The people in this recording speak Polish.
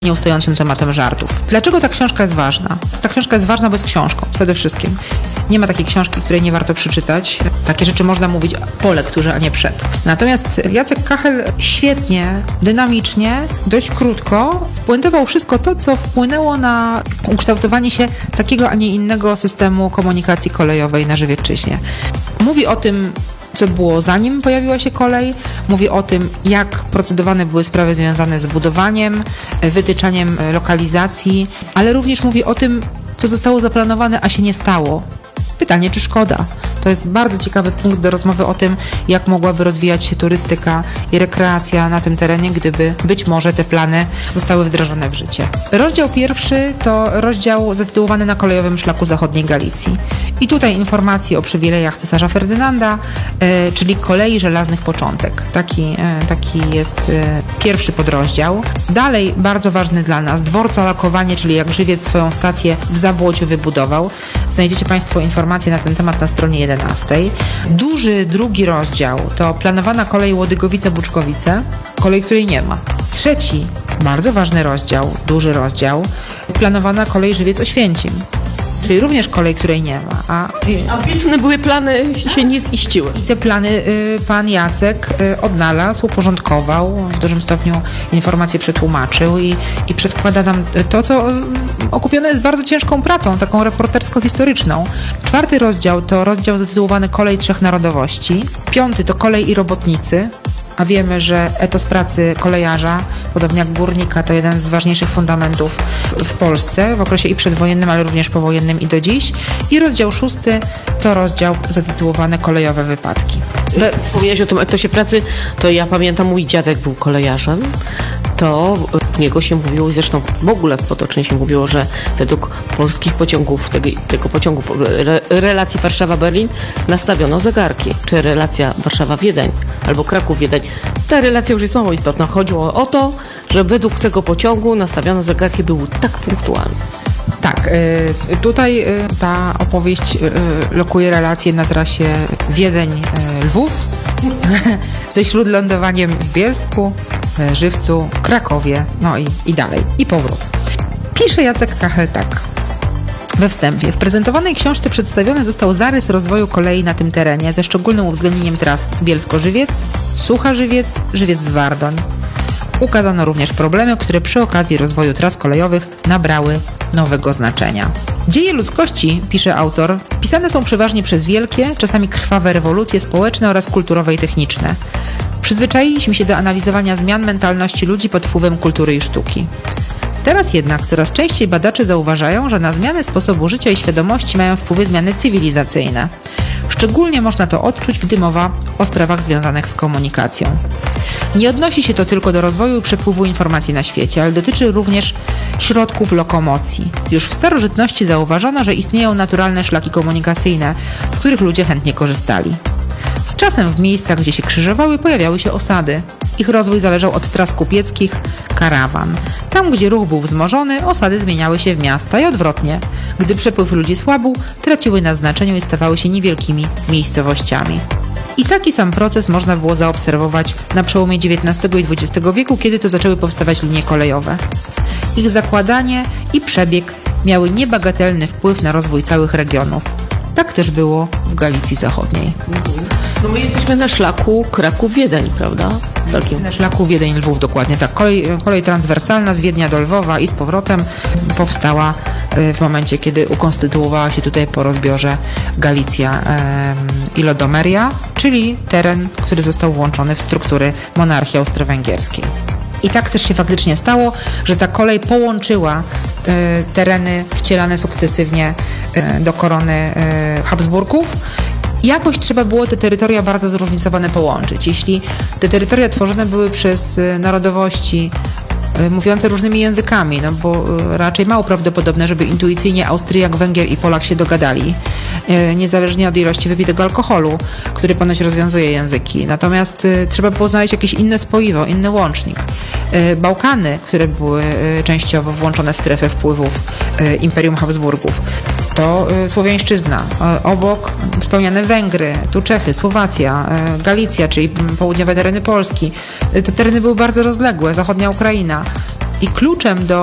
nieustającym tematem żartów. Dlaczego ta książka jest ważna? Ta książka jest ważna, bo jest książką, przede wszystkim. Nie ma takiej książki, której nie warto przeczytać. Takie rzeczy można mówić po lekturze, a nie przed. Natomiast Jacek Kachel świetnie, dynamicznie, dość krótko spuentował wszystko to, co wpłynęło na ukształtowanie się takiego, a nie innego systemu komunikacji kolejowej na Żywiecczyźnie. Mówi o tym, co było zanim pojawiła się kolej, mówi o tym, jak procedowane były sprawy związane z budowaniem, wytyczaniem lokalizacji, ale również mówi o tym, co zostało zaplanowane, a się nie stało. Pytanie, czy szkoda? To jest bardzo ciekawy punkt do rozmowy o tym, jak mogłaby rozwijać się turystyka i rekreacja na tym terenie, gdyby być może te plany zostały wdrożone w życie. Rozdział pierwszy to rozdział zatytułowany Na kolejowym szlaku zachodniej Galicji. I tutaj informacje o przywilejach cesarza Ferdynanda, czyli kolei żelaznych początek. Taki jest pierwszy podrozdział. Dalej, bardzo ważny dla nas, dworca Lakowanie, czyli jak Żywiec swoją stację w Zabłociu wybudował. Znajdziecie Państwo informacje na ten temat na stronie 11. Duży drugi rozdział to planowana kolej Łodygowice-Buczkowice, kolej, której nie ma. Trzeci, bardzo ważny rozdział, duży rozdział, planowana kolej Żywiec-Oświęcim, czyli również kolej, której nie ma. Ambitne były plany, się nie ziściły. I te plany pan Jacek odnalazł, uporządkował, w dużym stopniu informacje przetłumaczył i przedkłada nam to, co okupione jest bardzo ciężką pracą, taką reportersko-historyczną. Czwarty rozdział to rozdział zatytułowany Kolej trzech narodowości. Piąty to Kolej i robotnicy. A wiemy, że etos pracy kolejarza, podobnie jak górnika, to jeden z ważniejszych fundamentów w Polsce w okresie i przedwojennym, ale również powojennym i do dziś. I rozdział szósty to rozdział zatytułowany Kolejowe wypadki. Wspomniałeś o tym etosie pracy, to ja pamiętam, mój dziadek był kolejarzem, to u niego się mówiło, i zresztą w ogóle potocznie się mówiło, że według polskich pociągów, tego pociągu relacji Warszawa-Berlin nastawiono zegarki, czy relacja Warszawa-Wiedeń albo Kraków-Wiedeń. Ta relacja już jest mało istotna. Chodziło o to, że według tego pociągu nastawiono zegarki, były tak punktualne. Tak, tutaj ta opowieść lokuje relacje na trasie Wiedeń-Lwów ze śródlądowaniem w Bielsku, Żywcu, Krakowie, no i dalej, i powrót. Pisze Jacek Kachel tak. We wstępie. W prezentowanej książce przedstawiony został zarys rozwoju kolei na tym terenie ze szczególnym uwzględnieniem tras Bielsko-Żywiec, Sucha-Żywiec, Żywiec-Zwardoń. Ukazano również problemy, które przy okazji rozwoju tras kolejowych nabrały nowego znaczenia. Dzieje ludzkości, pisze autor, pisane są przeważnie przez wielkie, czasami krwawe rewolucje społeczne oraz kulturowe i techniczne. Przyzwyczailiśmy się do analizowania zmian mentalności ludzi pod wpływem kultury i sztuki. Teraz jednak coraz częściej badacze zauważają, że na zmiany sposobu życia i świadomości mają wpływy zmiany cywilizacyjne. Szczególnie można to odczuć, gdy mowa o sprawach związanych z komunikacją. Nie odnosi się to tylko do rozwoju i przepływu informacji na świecie, ale dotyczy również środków lokomocji. Już w starożytności zauważono, że istnieją naturalne szlaki komunikacyjne, z których ludzie chętnie korzystali. Z czasem w miejscach, gdzie się krzyżowały, pojawiały się osady. Ich rozwój zależał od tras kupieckich, karawan. Tam, gdzie ruch był wzmożony, osady zmieniały się w miasta i odwrotnie. Gdy przepływ ludzi słabł, traciły na znaczeniu i stawały się niewielkimi miejscowościami. I taki sam proces można było zaobserwować na przełomie XIX i XX wieku, kiedy to zaczęły powstawać linie kolejowe. Ich zakładanie i przebieg miały niebagatelny wpływ na rozwój całych regionów. Tak też było w Galicji Zachodniej. No my jesteśmy na szlaku Kraków-Wiedeń, prawda? Na szlaku Wiedeń-Lwów, dokładnie tak. Kolej transwersalna z Wiednia do Lwowa i z powrotem powstała w momencie, kiedy ukonstytuowała się tutaj po rozbiorze Galicja i Lodomeria, czyli teren, który został włączony w struktury monarchii austro-węgierskiej. I tak też się faktycznie stało, że ta kolej połączyła tereny wcielane sukcesywnie do korony Habsburgów. Jakoś trzeba było te terytoria bardzo zróżnicowane połączyć. Jeśli te terytoria tworzone były przez narodowości mówiące różnymi językami, no bo raczej mało prawdopodobne, żeby intuicyjnie Austriak, Węgier i Polak się dogadali, niezależnie od ilości wypitego alkoholu, który ponoć rozwiązuje języki. Natomiast trzeba było znaleźć jakieś inne spoiwo, inny łącznik. Bałkany, które były częściowo włączone w strefę wpływów Imperium Habsburgów, to słowiańszczyzna. Obok wspomniane Węgry, tu Czechy, Słowacja, Galicja, czyli południowe tereny Polski. Te tereny były bardzo rozległe, zachodnia Ukraina. I kluczem do